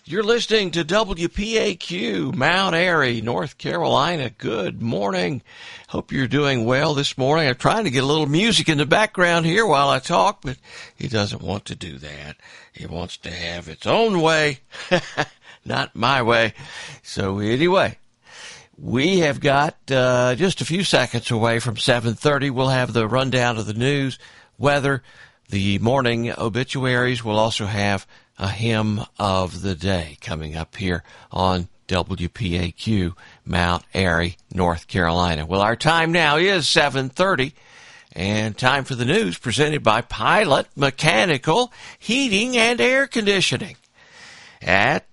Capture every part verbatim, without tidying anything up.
You're listening to W P A Q, Mount Airy, North Carolina. Good morning. Hope you're doing well this morning. I'm trying to get a little music in the background here while I talk, but he doesn't want to do that. He wants to have its own way, not my way. So anyway, we have got uh, just a few seconds away from seven thirty. We'll have the rundown of the news, weather, the morning obituaries. We'll also have a hymn of the day coming up here on W P A Q, Mount Airy, North Carolina. Well, our time now is seven thirty, and time for the news presented by Pilot Mechanical Heating and Air Conditioning at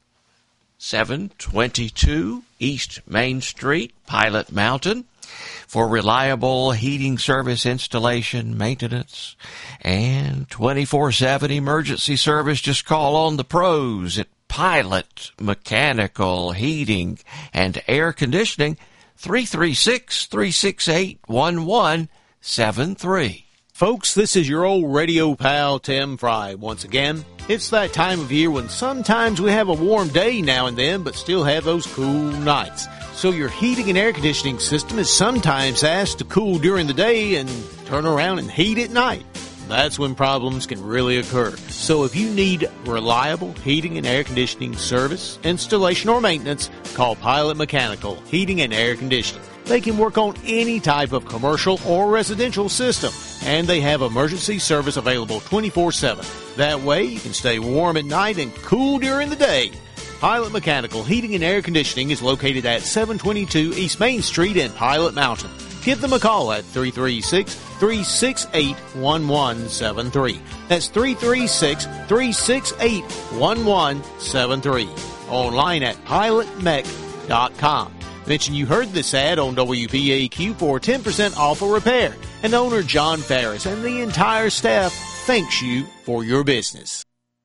seven twenty-two East Main Street, Pilot Mountain. For reliable heating service installation, maintenance, and twenty-four seven emergency service, just call on the pros at Pilot Mechanical Heating and Air Conditioning, three three six, three six eight, one one seven three. Folks, this is your old radio pal, Tim Fry. Once again, it's that time of year when sometimes we have a warm day now and then, but still have those cool nights. So your heating and air conditioning system is sometimes asked to cool during the day and turn around and heat at night. That's when problems can really occur. So if you need reliable heating and air conditioning service, installation, or maintenance, call Pilot Mechanical Heating and Air Conditioning. They can work on any type of commercial or residential system, and they have emergency service available twenty-four seven. That way you can stay warm at night and cool during the day. Pilot Mechanical Heating and Air Conditioning is located at seven twenty-two East Main Street in Pilot Mountain. Give them a call at three three six, three six eight, one one seven three. That's three three six, three six eight, one one seven three. Online at pilot mech dot com. Mention you heard this ad on W P A Q for ten percent off a repair. And owner John Ferris and the entire staff thanks you for your business.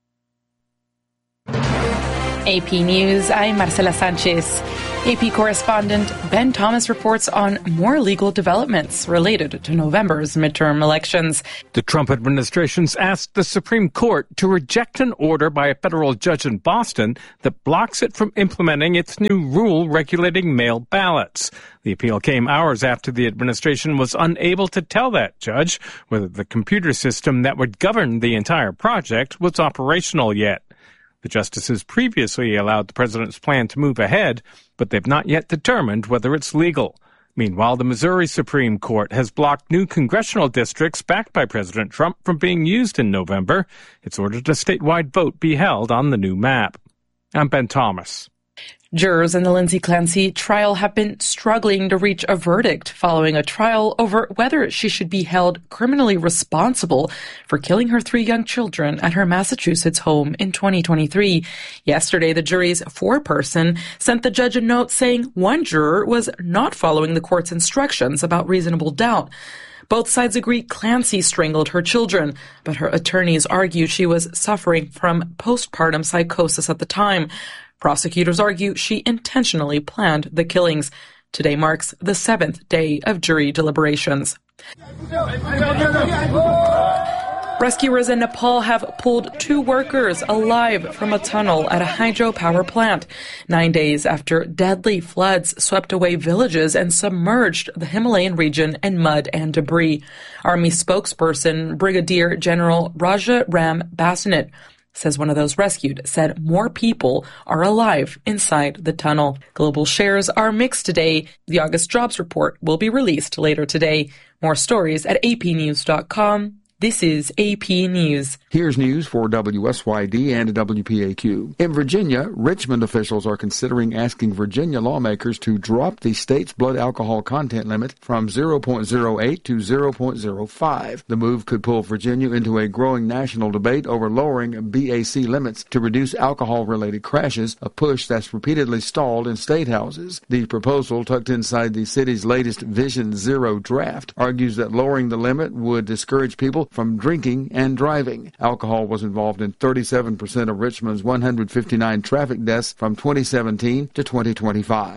A P News, I'm Marcela Sanchez. A P correspondent Ben Thomas reports on more legal developments related to November's midterm elections. The Trump administration's asked the Supreme Court to reject an order by a federal judge in Boston that blocks it from implementing its new rule regulating mail ballots. The appeal came hours after the administration was unable to tell that judge whether the computer system that would govern the entire project was operational yet. The justices previously allowed the president's plan to move ahead, but they've not yet determined whether it's legal. Meanwhile, the Missouri Supreme Court has blocked new congressional districts backed by President Trump from being used in November. It's ordered a statewide vote be held on the new map. I'm Ben Thomas. Jurors in the Lindsay Clancy trial have been struggling to reach a verdict following a trial over whether she should be held criminally responsible for killing her three young children at her Massachusetts home in twenty twenty-three. Yesterday, the jury's foreperson sent the judge a note saying one juror was not following the court's instructions about reasonable doubt. Both sides agree Clancy strangled her children, but her attorneys argue she was suffering from postpartum psychosis at the time. Prosecutors argue she intentionally planned the killings. Today marks the seventh day of jury deliberations. Rescuers in Nepal have pulled two workers alive from a tunnel at a hydropower plant, nine days after deadly floods swept away villages and submerged the Himalayan region in mud and debris. Army spokesperson Brigadier General Raja Ram Basanet says one of those rescued said more people are alive inside the tunnel. Global shares are mixed today. The August jobs report will be released later today. More stories at a p news dot com. This is A P News. Here's news for W S Y D and W P A Q. In Virginia, Richmond officials are considering asking Virginia lawmakers to drop the state's blood alcohol content limit from zero point zero eight to zero point zero five. The move could pull Virginia into a growing national debate over lowering B A C limits to reduce alcohol-related crashes, a push that's repeatedly stalled in state houses. The proposal, tucked inside the city's latest Vision Zero draft, argues that lowering the limit would discourage people from drinking and driving. Alcohol was involved in thirty-seven percent of Richmond's one hundred fifty-nine traffic deaths from twenty seventeen to twenty twenty-five.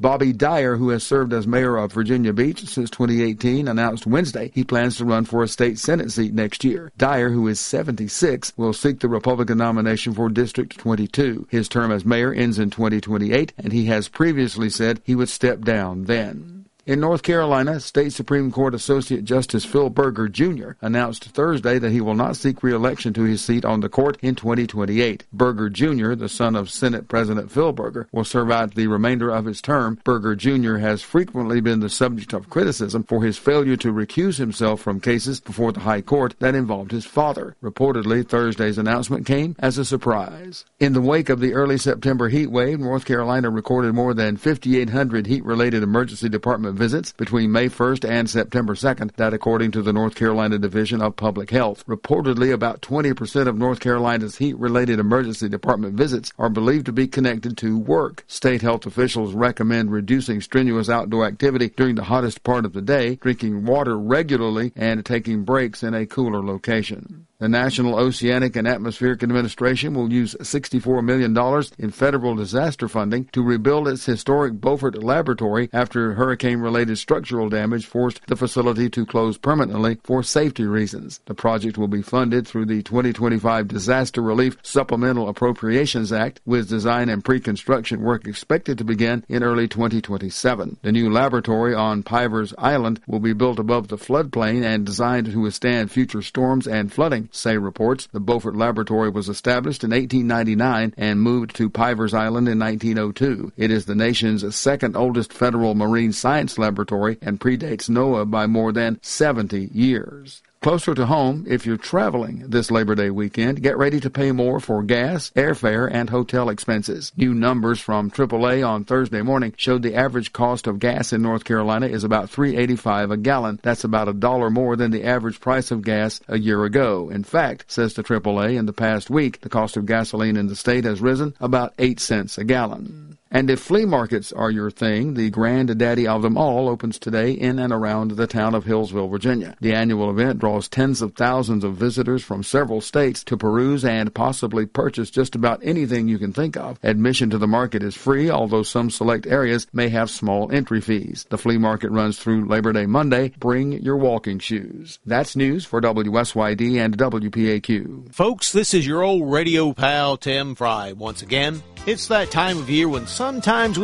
Bobby Dyer, who has served as mayor of Virginia Beach since twenty eighteen, announced Wednesday he plans to run for a state Senate seat next year. Dyer, who is seventy-six, will seek the Republican nomination for District twenty-two. His term as mayor ends in twenty twenty-eight, and he has previously said he would step down then. In North Carolina, State Supreme Court Associate Justice Phil Berger, Junior announced Thursday that he will not seek re-election to his seat on the court in twenty twenty-eight. Berger, Junior, the son of Senate President Phil Berger, will serve out the remainder of his term. Berger, Junior has frequently been the subject of criticism for his failure to recuse himself from cases before the High Court that involved his father. Reportedly, Thursday's announcement came as a surprise. In the wake of the early September heat wave, North Carolina recorded more than fifty-eight hundred heat-related emergency department visits between May first and September second, that according to the North Carolina Division of Public Health. Reportedly, about twenty percent of North Carolina's heat-related emergency department visits are believed to be connected to work. State health officials recommend reducing strenuous outdoor activity during the hottest part of the day, drinking water regularly, and taking breaks in a cooler location. The National Oceanic and Atmospheric Administration will use sixty-four million dollars in federal disaster funding to rebuild its historic Beaufort laboratory after hurricane-related structural damage forced the facility to close permanently for safety reasons. The project will be funded through the twenty twenty-five Disaster Relief Supplemental Appropriations Act, with design and pre-construction work expected to begin in early twenty twenty-seven. The new laboratory on Pivers Island will be built above the floodplain and designed to withstand future storms and flooding, say reports. The Beaufort Laboratory was established in eighteen ninety-nine and moved to Pivers Island in nineteen oh two. It is the nation's second oldest federal marine science laboratory and predates NOAA by more than seventy years. Closer to home, if you're traveling this Labor Day weekend, get ready to pay more for gas, airfare, and hotel expenses. New numbers from triple A on Thursday morning showed the average cost of gas in North Carolina is about three dollars and eighty-five cents a gallon. That's about a dollar more than the average price of gas a year ago. In fact, says the triple A, in the past week, the cost of gasoline in the state has risen about eight cents a gallon. And if flea markets are your thing, the granddaddy of them all opens today in and around the town of Hillsville, Virginia. The annual event draws tens of thousands of visitors from several states to peruse and possibly purchase just about anything you can think of. Admission to the market is free, although some select areas may have small entry fees. The flea market runs through Labor Day Monday. Bring your walking shoes. That's news for W S Y D and W P A Q. Folks, this is your old radio pal, Tim Fry. Once again, it's that time of year when sometimes we